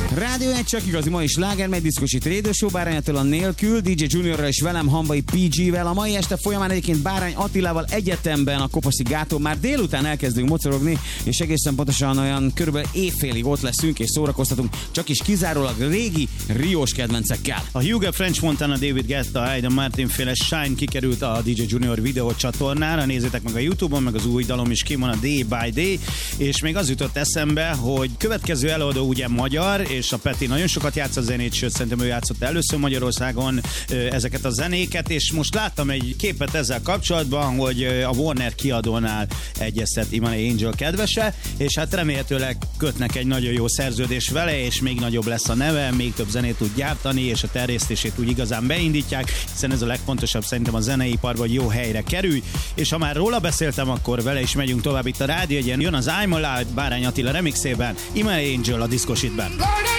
Rádió 1 csak igazi mai sláger, megy diszkosít Radio Show, Bárány Attila nélkül, DJ Juniorral és velem, Hamvai PG-vel. A mai este folyamán egyébként Bárány Attilával egyetemben a Kopaszi gáton már délután elkezdünk mocorogni, és egészen pontosan olyan körülbelül éjfélig ott leszünk és szórakoztatunk, csak is kizárólag régi riós kedvencekkel. A Hugo French Montana, David Guetta, Aidan Martin féle Shine kikerült a DJ Junior videó csatornára, nézzétek meg a YouTube-on, meg az új dalom is kimon, a Day by Day, és még az jutott eszembe, hogy következő előadó ugye magyar, és a Peti nagyon sokat játszott zenét, sőt szerintem ő játszott először Magyarországon ezeket a zenéket, és most láttam egy képet ezzel kapcsolatban, hogy a Warner kiadónál egyeztet Imani Angel kedvese, és hát remélhetőleg kötnek egy nagyon jó szerződés vele, és még nagyobb lesz a neve, még több zenét tud gyártani, és a terjesztését úgy igazán beindítják, hiszen ez a legfontosabb szerintem a zeneiparban, hogy jó helyre kerülj, és ha már róla beszéltem, akkor vele is megyünk tovább itt a Rádió Egyen. Jön az I'm Alive Bárány Attila remixében, Imani Angel a Diszkositben.